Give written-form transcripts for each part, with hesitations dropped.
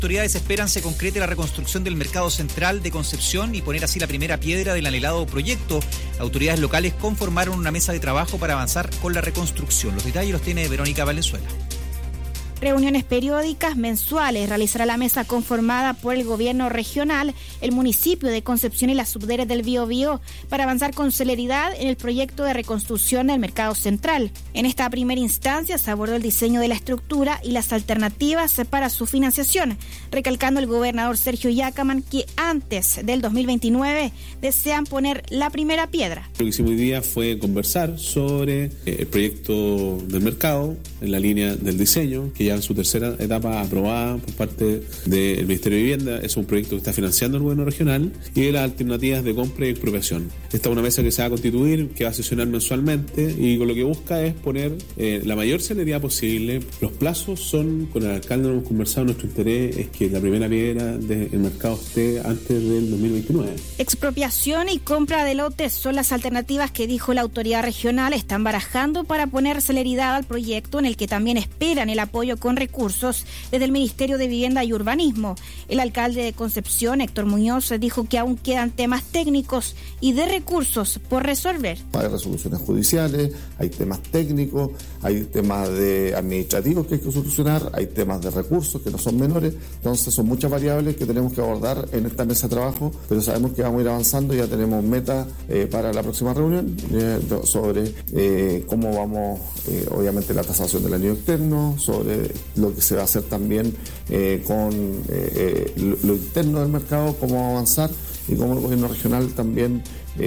autoridades esperan se concrete la reconstrucción del mercado central de Concepción y poner así la primera piedra del anhelado proyecto. Autoridades locales conformaron una mesa de trabajo para avanzar con la reconstrucción. Los detalles los tiene Verónica Valenzuela. Reuniones periódicas mensuales realizará la mesa conformada por el gobierno regional, el municipio de Concepción y las subderes del Biobío para avanzar con celeridad en el proyecto de reconstrucción del mercado central. En esta primera instancia se abordó el diseño de la estructura y las alternativas para su financiación, recalcando el gobernador Sergio Yacaman que antes del 2029 desean poner la primera piedra. Lo que hicimos hoy día fue conversar sobre el proyecto del mercado en la línea del diseño, que ya en su tercera etapa aprobada por parte del Ministerio de Vivienda. Es un proyecto que está financiando el gobierno regional, y de las alternativas de compra y expropiación. Esta es una mesa que se va a constituir, que va a sesionar mensualmente, y con lo que busca es poner la mayor celeridad posible. Los plazos son, con el alcalde hemos conversado, nuestro interés es que la primera piedra del mercado esté antes del 2029. Expropiación y compra de lotes son las alternativas que, dijo la autoridad regional, están barajando para poner celeridad al proyecto, en el que también esperan el apoyo con recursos desde el Ministerio de Vivienda y Urbanismo. El alcalde de Concepción, Héctor Muñoz, dijo que aún quedan temas técnicos y de recursos por resolver. Hay resoluciones judiciales, hay temas técnicos, hay temas administrativos que hay que solucionar, hay temas de recursos que no son menores. Entonces son muchas variables que tenemos que abordar en esta mesa de trabajo, pero sabemos que vamos a ir avanzando. Ya tenemos meta para la próxima reunión sobre cómo vamos, obviamente, la tasación del anillo externo, sobre lo que se va a hacer también con lo interno del mercado, cómo avanzar, y cómo el gobierno regional también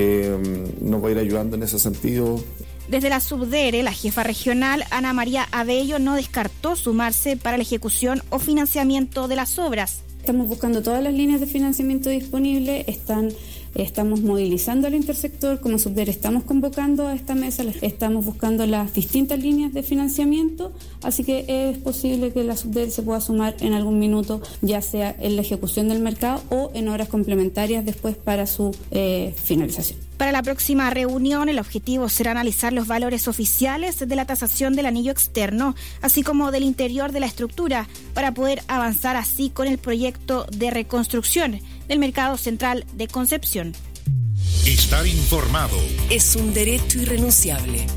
nos va a ir ayudando en ese sentido. Desde la Subdere, la jefa regional, Ana María Abello, no descartó sumarse para la ejecución o financiamiento de las obras. Estamos buscando todas las líneas de financiamiento disponibles, estamos movilizando al intersector, como Subdere estamos convocando a esta mesa, estamos buscando las distintas líneas de financiamiento, así que es posible que la Subdere se pueda sumar en algún minuto, ya sea en la ejecución del mercado o en obras complementarias después para su finalización. Para la próxima reunión, el objetivo será analizar los valores oficiales de la tasación del anillo externo, así como del interior de la estructura, para poder avanzar así con el proyecto de reconstrucción del mercado central de Concepción. Estar informado es un derecho irrenunciable.